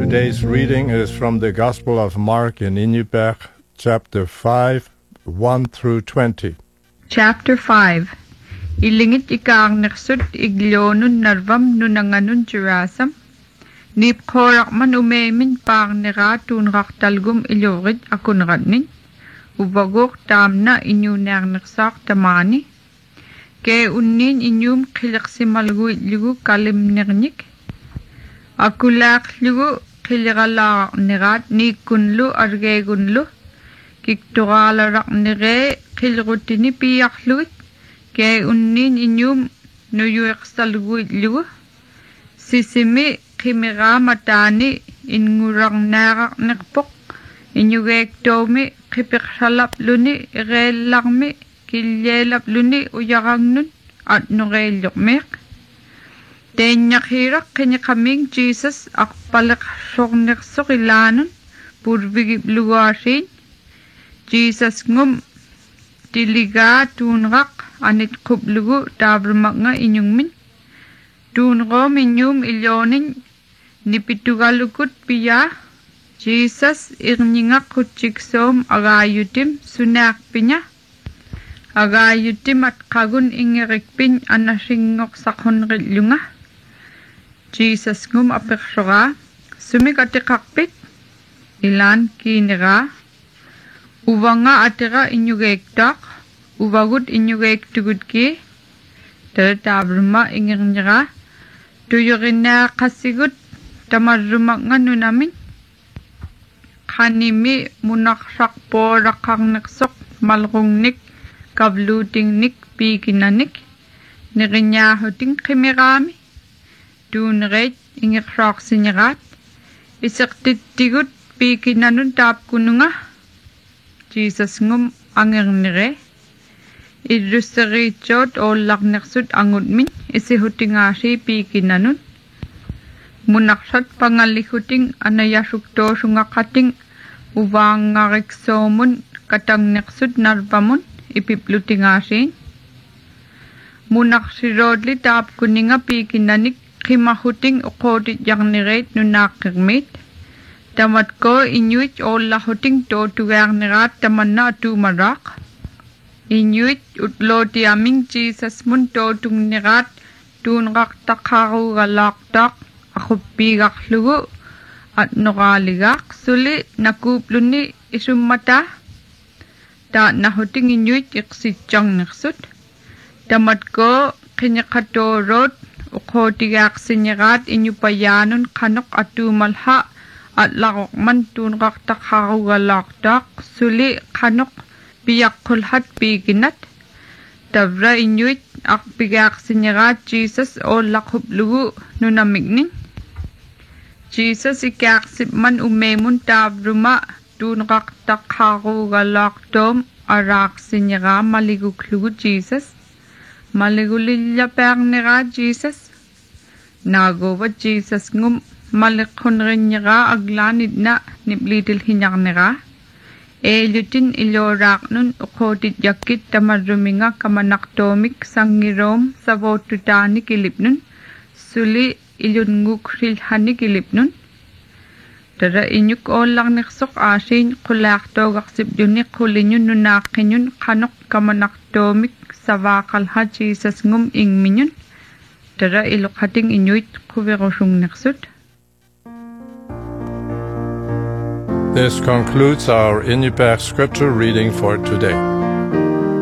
Today's reading is from the Gospel of Mark in Inyberg, chapter 5, 1 through 20. Chapter 5. Ilingit ikaang naksud iglionun narvam nunanganun jirasam. Nip korak man umemin pang neratun raktalgum ilurid akun radnin. Ubagok tamna inyunar naksak tamani. Ke unnin inyum kilaksimalagu itligu kalim nirnik. Akulak ligu kiligala nirat ni kunlu arge gunlu. Kikturala rak nire kilrutini piyak luit. Ke unnin inyum nuyuek salgu itligu. Sisimi kimira matani ingurang narak nakpok. Inyugek tomi kipik salap luni relangmi kilyelap luni uyarang nun at nurelyok mek. Tenyak hirak kanya kaming Jesus akpalak soknek sokilanon purbigip luwasin. Jesus ngum tiliga tunrak anit kublugu tabramak nga inyong min. Tunrom inyum ilyonin nipitugalukut piya. Jesus irningak kutsiksom agayutim sunak pinya. Agayutim at kagun ingirikpin anasingok sakon rilunga. Jesus ngum apeksoga sumikatikakpit ilan kinira. Uvanga atira inyugektak uvagut inyugektukutki tatabruma ingirnira tuyurina kasigut tamarrumak nga nunamin. Kanimi munaksak po rakang naksok malrungnik kablutingnik pikinanik nirinyahuting kimirami dunret ingirsak sinyarat isaktitigut pikinanun tap kununga. Jesus ngum angirnire idrusterichot o lakneksut angutmin isihutingasi pikinanun munaksat pangalihuting anayasukto sungakating uvangarik somun katang neksut narpamun ipiplutingasin. Munaksirodli tap kuninga pikinanik kimahuting ukodit yang niret nunakirmit. Tamat ko inyuit o lahuting totugang nirat tamanna tumarak. Inyuit utloti aming Jesus mun totung nirat tunrak takaru galaktak. Ako pigak lugu at nokaligak suli nakupluni isumata ta nahuting inyuit iksityang naksut. Tamat ko kinyakatorot ukotigak sinyarat inyupayanon kanok atumalha at lakok man tunrak takarugalaktak suli kanok piyak kulhat piginat. Tabra inyuit akpigak sinyarat Jesus o lakup lugu nunamignin. Jesus ikaksip man umemun tabruma tunrak takarugalaktom arak sinyara maliguk lugu Jesus. Maligulilapang nira Jesus. Nagowa Jesus ngum malikon rin nira aglanid na niblitil hinyak nira. Elutin ilorak nun ukotit yakit tamaruminga kamanaktomik sangirom sa votutani kilip nun. Suli ilunguk rilhani kilip nun. Tara inyuk olang niksok asin kulakto gaksip yunik kulinyun nunakinyun kanok kamanaktomik savakal ha Jesus ngum ing minyun. Tara ilokhating inyuit kuvirosung niksut. This concludes our Inyberg scripture reading for today.